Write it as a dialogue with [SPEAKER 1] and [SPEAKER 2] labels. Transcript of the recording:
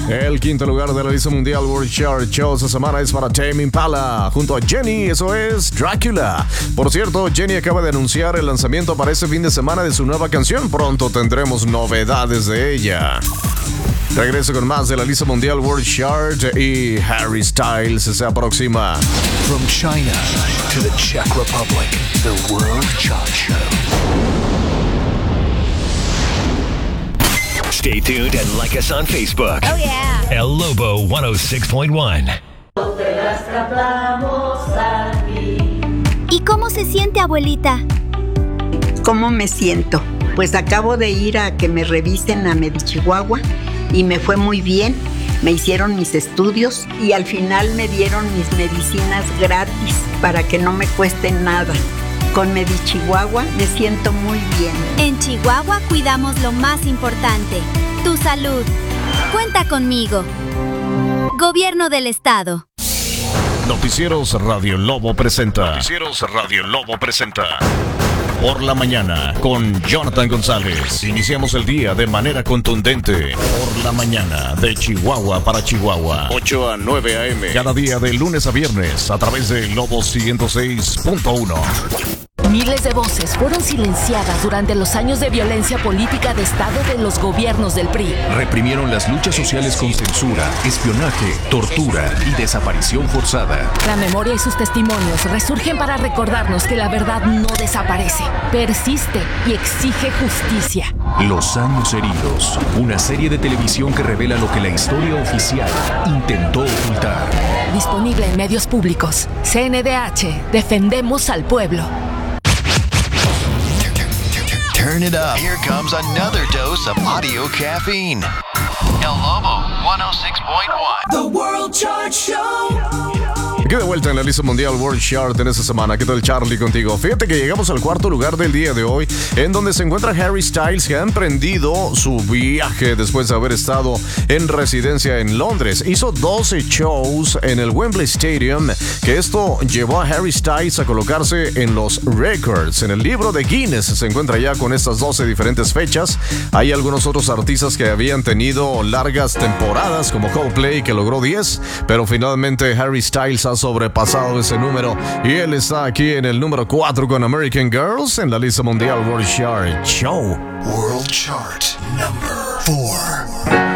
[SPEAKER 1] El quinto lugar de la lista mundial World Chart Show esta semana es para Tame Impala junto a Jenny, eso es Dracula. Por cierto, Jenny acaba de anunciar el lanzamiento para este fin de semana de su nueva canción. Pronto tendremos novedades de ella. Regreso con más de la lista mundial World Chart y Harry Styles se aproxima.
[SPEAKER 2] From China to the Czech Republic, the World Chart Show.
[SPEAKER 3] Stay tuned and like us on Facebook.
[SPEAKER 4] Oh, yeah.
[SPEAKER 3] El Lobo 106.1.
[SPEAKER 4] ¿Y cómo se siente, abuelita?
[SPEAKER 5] ¿Cómo me siento? Pues acabo de ir a que me revisen a Medichihuahua y me fue muy bien. Me hicieron mis estudios y al final me dieron mis medicinas gratis para que no me cuesten nada. Con Medichihuahua me siento muy bien.
[SPEAKER 4] En Chihuahua cuidamos lo más importante, tu salud. Cuenta conmigo. Gobierno del Estado.
[SPEAKER 1] Noticieros Radio Lobo presenta. Por la mañana con Jonathan González. Iniciamos el día de manera contundente. Por la mañana de Chihuahua para Chihuahua. 8 a 9 a.m. Cada día de lunes a viernes a través de Lobo 106.1.
[SPEAKER 6] Miles de voces fueron silenciadas durante los años de violencia política de Estado de los gobiernos del PRI.
[SPEAKER 2] Reprimieron las luchas sociales con censura, espionaje, tortura y desaparición forzada.
[SPEAKER 6] La memoria y sus testimonios resurgen para recordarnos que la verdad no desaparece, persiste y exige justicia.
[SPEAKER 2] Los años heridos, una serie de televisión que revela lo que la historia oficial intentó ocultar.
[SPEAKER 6] Disponible en medios públicos. CNDH, defendemos al pueblo.
[SPEAKER 7] Turn it up. Here comes another dose of audio caffeine. El Lobo 106.1.
[SPEAKER 8] The World Chart Show.
[SPEAKER 1] Aquí de vuelta en la lista mundial World Chart en esta semana. ¿Qué tal, Charlie, contigo? Fíjate que llegamos al cuarto lugar del día de hoy, en donde se encuentra Harry Styles, que ha emprendido su viaje después de haber estado en residencia en Londres. Hizo 12 shows en el Wembley Stadium, que esto llevó a Harry Styles a colocarse en los records. En el libro de Guinness se encuentra ya con estas 12 diferentes fechas. Hay algunos otros artistas que habían tenido largas temporadas, como Coldplay, que logró 10, pero finalmente Harry Styles ha sobrepasado ese número y él está aquí en el número 4 con American Girls en la lista mundial World Chart Show.
[SPEAKER 2] World Chart number 4.